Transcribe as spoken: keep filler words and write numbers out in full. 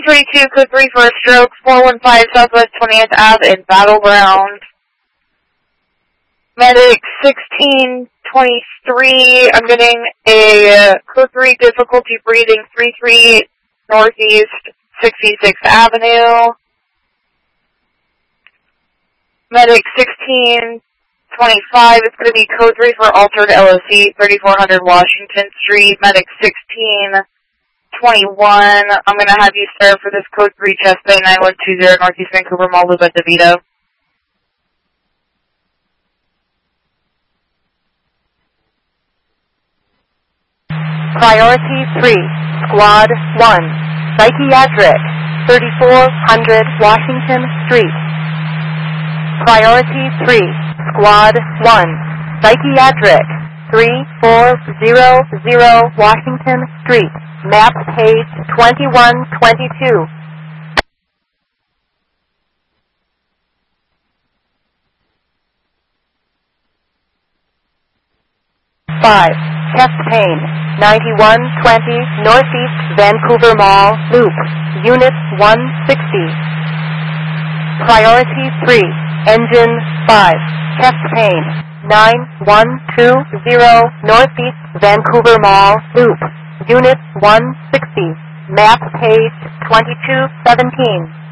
twenty-two, code three for a stroke, four one five Southwest twentieth Avenue in Battleground. Medic sixteen twenty-three, I'm getting a uh, code three difficulty breathing, three three Northeast sixty-sixth Avenue. Medic sixteen twenty-five, it's going to be code three for altered L O C, thirty-four hundred Washington Street. Medic sixteen twenty-one, I'm going to have you start for this code three chest bay nine one two zero Northeast Vancouver Mall, Loop at DeVito. Priority three, Squad one, Psychiatric, thirty-four hundred Washington Street. Priority three, Squad one, Psychiatric, three four zero zero Washington Street. Map page twenty-one twenty-two. five. Chest pain, ninety-one twenty Northeast Vancouver Mall, Loop, Unit one sixty. Priority three, Engine five. Chest pain, nine one two zero Northeast Vancouver Mall, Loop, Unit one sixty. Map page twenty-two seventeen.